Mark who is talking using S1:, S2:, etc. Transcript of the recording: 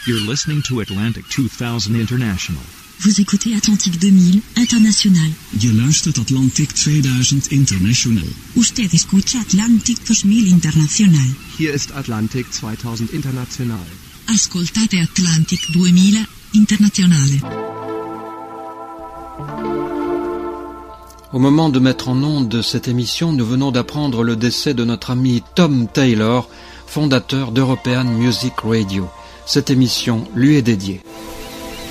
S1: You're listening to Atlantic 2000 International.
S2: Vous écoutez Atlantique 2000 International.
S3: Je luistert Atlantic 2000 International.
S2: Usted escucha Atlantic 2000 International.
S4: Hier ist Atlantic 2000 International.
S2: Ascoltate Atlantic 2000 Internationale.
S5: Au moment de mettre en onde cette émission, nous venons d'apprendre le décès de notre ami Tom Taylor, fondateur d'European Music Radio. Cette émission lui est dédiée.